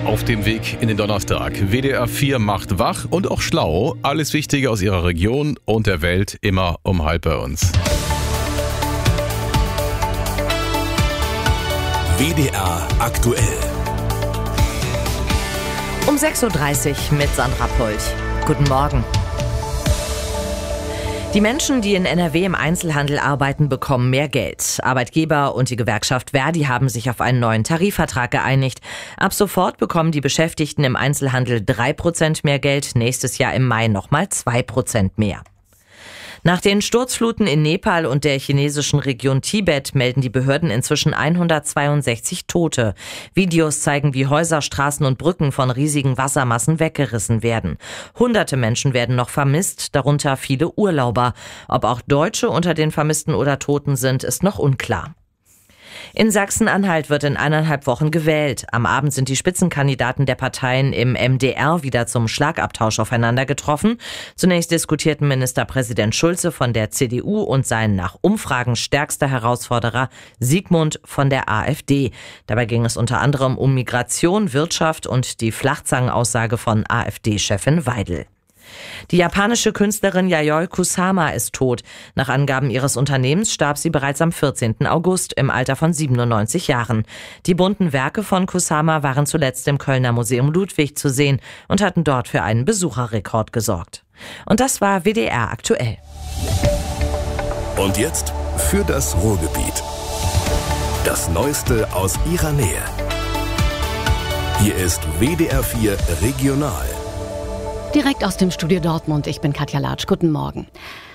auf dem Weg in den Donnerstag. WDR 4 macht wach und auch schlau. Alles Wichtige aus Ihrer Region und der Welt immer um halb bei uns. WDR aktuell. Um 6.30 Uhr mit Sandra Polch. Guten Morgen. Die Menschen, die in NRW im Einzelhandel arbeiten, bekommen mehr Geld. Arbeitgeber und die Gewerkschaft ver.di haben sich auf einen neuen Tarifvertrag geeinigt. Ab sofort bekommen die Beschäftigten im Einzelhandel 3% mehr Geld, nächstes Jahr im Mai nochmal 2% mehr. Nach den Sturzfluten in Nepal und der chinesischen Region Tibet melden die Behörden inzwischen 162 Tote. Videos zeigen, wie Häuser, Straßen und Brücken von riesigen Wassermassen weggerissen werden. Hunderte Menschen werden noch vermisst, darunter viele Urlauber. Ob auch Deutsche unter den Vermissten oder Toten sind, ist noch unklar. In Sachsen-Anhalt wird in 1,5 Wochen gewählt. Am Abend sind die Spitzenkandidaten der Parteien im MDR wieder zum Schlagabtausch aufeinander getroffen. Zunächst diskutierten Ministerpräsident Schulze von der CDU und sein nach Umfragen stärkster Herausforderer Sigmund von der AfD. Dabei ging es unter anderem um Migration, Wirtschaft und die Flachzangenaussage von AfD-Chefin Weidel. Die japanische Künstlerin Yayoi Kusama ist tot. Nach Angaben ihres Unternehmens starb sie bereits am 14. August im Alter von 97 Jahren. Die bunten Werke von Kusama waren zuletzt im Kölner Museum Ludwig zu sehen und hatten dort für einen Besucherrekord gesorgt. Und das war WDR aktuell. Und jetzt für das Ruhrgebiet. Das Neueste aus ihrer Nähe. Hier ist WDR 4 Regional. Direkt aus dem Studio Dortmund, ich bin Katja Latsch. Guten Morgen.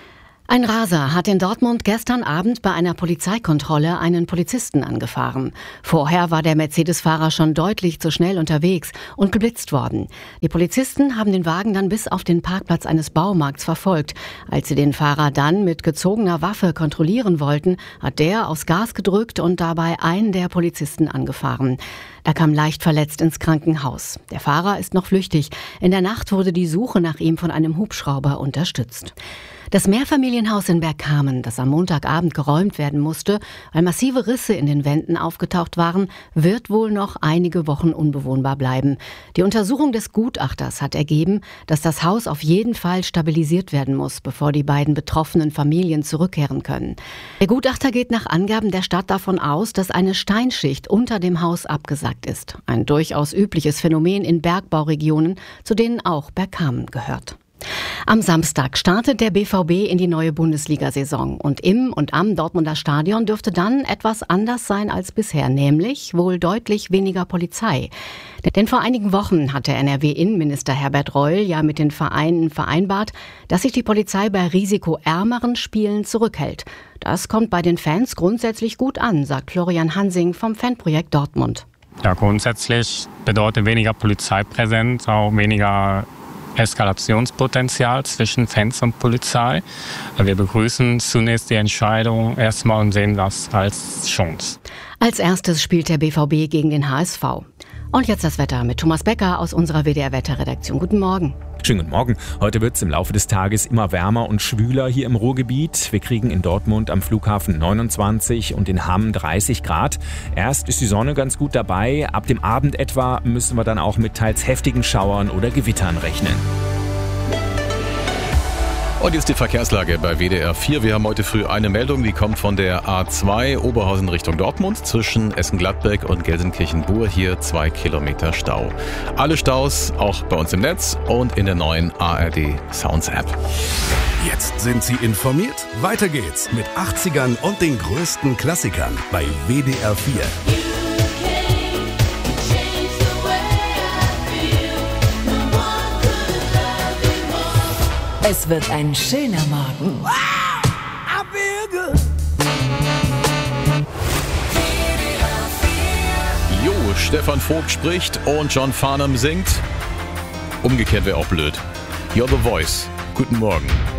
Ein Raser hat in Dortmund gestern Abend bei einer Polizeikontrolle einen Polizisten angefahren. Vorher war der Mercedes-Fahrer schon deutlich zu schnell unterwegs und geblitzt worden. Die Polizisten haben den Wagen dann bis auf den Parkplatz eines Baumarkts verfolgt. Als sie den Fahrer dann mit gezogener Waffe kontrollieren wollten, hat der aufs Gas gedrückt und dabei einen der Polizisten angefahren. Er kam leicht verletzt ins Krankenhaus. Der Fahrer ist noch flüchtig. In der Nacht wurde die Suche nach ihm von einem Hubschrauber unterstützt. Das Mehrfamilienhaus in Bergkamen, das am Montagabend geräumt werden musste, weil massive Risse in den Wänden aufgetaucht waren, wird wohl noch einige Wochen unbewohnbar bleiben. Die Untersuchung des Gutachters hat ergeben, dass das Haus auf jeden Fall stabilisiert werden muss, bevor die beiden betroffenen Familien zurückkehren können. Der Gutachter geht nach Angaben der Stadt davon aus, dass eine Steinschicht unter dem Haus abgesackt ist. Ein durchaus übliches Phänomen in Bergbauregionen, zu denen auch Bergkamen gehört. Am Samstag startet der BVB in die neue Bundesliga-Saison und im und am Dortmunder Stadion dürfte dann etwas anders sein als bisher, nämlich wohl deutlich weniger Polizei. Denn vor einigen Wochen hat der NRW-Innenminister Herbert Reul ja mit den Vereinen vereinbart, dass sich die Polizei bei risikoärmeren Spielen zurückhält. Das kommt bei den Fans grundsätzlich gut an, sagt Florian Hansing vom Fanprojekt Dortmund. Ja, grundsätzlich bedeutet weniger Polizeipräsenz auch weniger Eskalationspotenzial zwischen Fans und Polizei. Wir begrüßen zunächst die Entscheidung erstmal und sehen das als Chance. Als erstes spielt der BVB gegen den HSV. Und jetzt das Wetter mit Thomas Becker aus unserer WDR-Wetterredaktion. Guten Morgen. Schönen guten Morgen. Heute wird es im Laufe des Tages immer wärmer und schwüler hier im Ruhrgebiet. Wir kriegen in Dortmund am Flughafen 29 und in Hamm 30 Grad. Erst ist die Sonne ganz gut dabei. Ab dem Abend etwa müssen wir dann auch mit teils heftigen Schauern oder Gewittern rechnen. Und jetzt die Verkehrslage bei WDR 4. Wir haben heute früh eine Meldung, die kommt von der A2 Oberhausen Richtung Dortmund zwischen Essen-Gladbeck und Gelsenkirchen-Bur. Hier 2 Kilometer Stau. Alle Staus auch bei uns im Netz und in der neuen ARD Sounds App. Jetzt sind Sie informiert. Weiter geht's mit 80ern und den größten Klassikern bei WDR 4. Es wird ein schöner Morgen. Jo, Stefan Vogt spricht und John Farnham singt. Umgekehrt wäre auch blöd. You're the Voice. Guten Morgen.